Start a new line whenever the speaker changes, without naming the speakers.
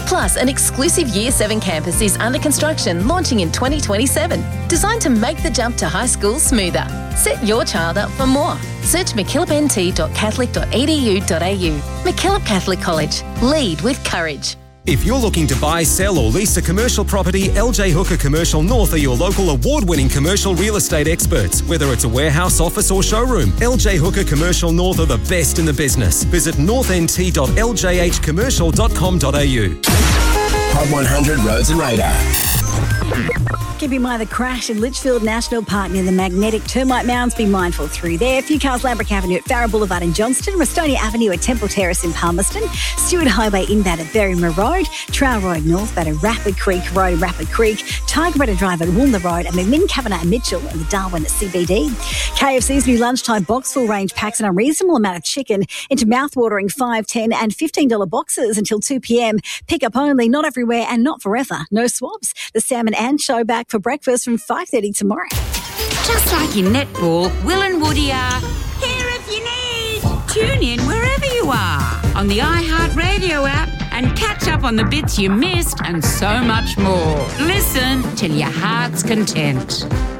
Plus, an exclusive Year 7 campus is under construction, launching in 2027. Designed to make the jump to high school smoother. Set your child up for more. Search mckillopnt.catholic.edu.au. MacKillop Catholic College. Lead with courage.
If you're looking to buy, sell or lease a commercial property, LJ Hooker Commercial North are your local award-winning commercial real estate experts. Whether it's a warehouse, office or showroom, LJ Hooker Commercial North are the best in the business. Visit northnt.ljhcommercial.com.au.
Hot 100 Roads and Radar.
Keep in mind the crash in Litchfield National Park near the magnetic termite mounds. Be mindful through there. A few cars, Lambrick Avenue at Farrer Boulevard in Johnston, Restonia Avenue at Temple Terrace in Palmerston, Stewart Highway inbound at Berrima Road, Trail Road northbound at Rapid Creek Road in Rapid Creek, Tigeretta Drive at Woolner Road, and McMinn, Kavanagh and Mitchell and the Darwin at CBD. KFC's new lunchtime box full range packs an unreasonable amount of chicken into mouthwatering $5, $10 and $15 boxes until 2 p.m. Pick up only, not everywhere and not forever. No swabs. The Sam and Ann Show back for breakfast from 5:30 tomorrow.
Just like in netball, Will and Woody are here if you need. Tune in wherever you are on the iHeartRadio app and catch up on the bits you missed and so much more. Listen till your heart's content.